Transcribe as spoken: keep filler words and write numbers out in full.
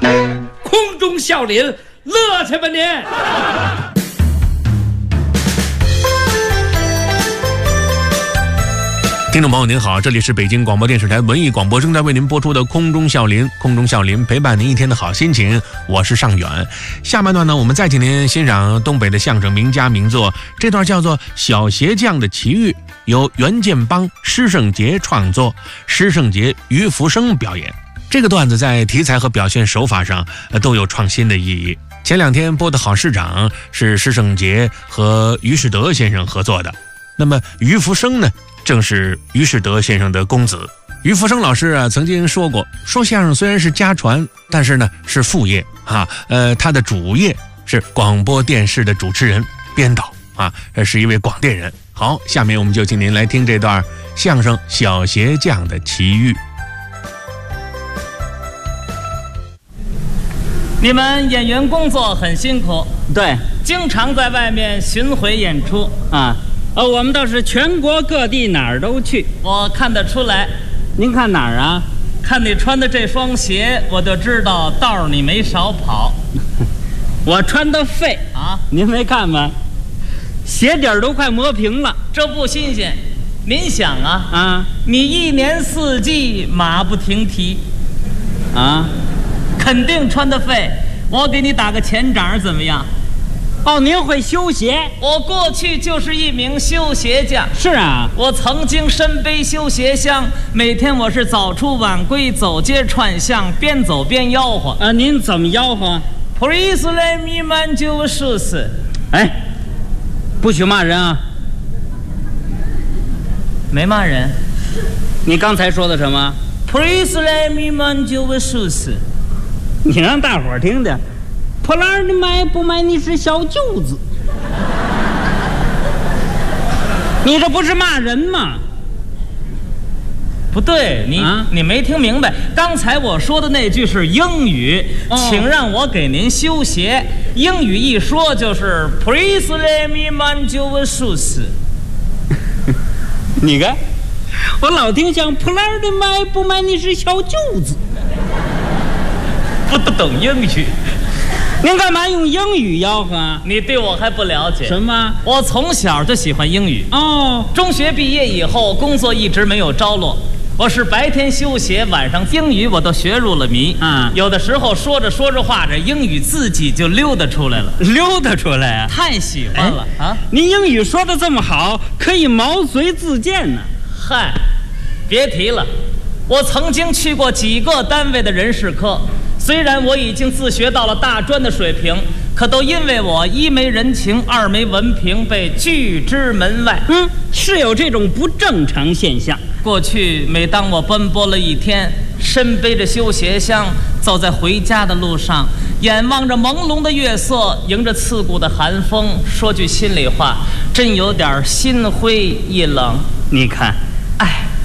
空中笑林，乐去吧您！ 听众朋友您好，这里是北京广播电视台文艺广播正在为您播出的空中笑林，空中笑林陪伴您一天的好心情，我是尚远。下半段呢，我们再请您欣赏东北的相声名家名作，这段叫做《小鞋匠的奇遇》，由袁建邦、施圣杰创作，施圣杰、于福生表演。这个段子在题材和表现手法上、呃、都有创新的意义。前两天播的好市长是施圣杰和于士德先生合作的，那么于福生呢，正是于士德先生的公子。于福生老师啊，曾经说过，说相声虽然是家传，但是呢是副业啊，呃，他的主业是广播电视的主持人、编导啊，是一位广电人。好，下面我们就请您来听这段相声《小鞋匠的奇遇》。 你们演员工作很辛苦， 对， 经常在外面巡回演出啊。呃，我们倒是全国各地哪儿都去， 我看得出来。 您看哪儿啊？ 看你穿的这双鞋，我就知道道儿你没少跑。 我穿的废啊， 您没看吗？鞋底儿都快磨平了， 这不新鲜。您想啊啊， 你一年四季马不停蹄， 啊， 肯定穿的废。我给你打个前掌怎么样？ 哦，您会修鞋？ 我过去就是一名修鞋匠。 是啊， 我曾经身背修鞋箱，每天我是早出晚归，走街串巷，边走边吆喝。 啊，您怎么吆喝？ 普利斯莱米曼就输死。 哎，不许骂人啊！ 没骂人。 你刚才说的什么？ 普利斯莱米曼就输死。 你让大伙儿听听。破烂的买不买你是小舅子，你这不是骂人吗？ 不对，你、啊、你没听明白，刚才我说的那句是英语、哦、请让我给您修鞋，英语一说就是 Please let me man就输死。 你看我老听像破烂的买不买你是小舅子， 不懂英语。 您干嘛用英语吆喝啊？ 你对我还不了解。 什么？ 我从小就喜欢英语。 哦， 中学毕业以后，工作一直没有着落。我是白天修鞋，晚上英语我都学入了迷。 啊， 有的时候说着说着话，这英语自己就溜达出来了。 溜达出来啊？ 太喜欢了、哎、啊！ 您英语说的这么好，可以毛遂自荐呢。 嗨，别提了，我曾经去过几个单位的人事科。虽然我已经自学到了大专的水平，可都因为我一没人情，二没文凭，被拒之门外。 嗯，是有这种不正常现象。 过去每当我奔波了一天，身背着修鞋箱，走在回家的路上，眼望着朦胧的月色，迎着刺骨的寒风，说句心里话，真有点心灰意冷。 你看， 哎。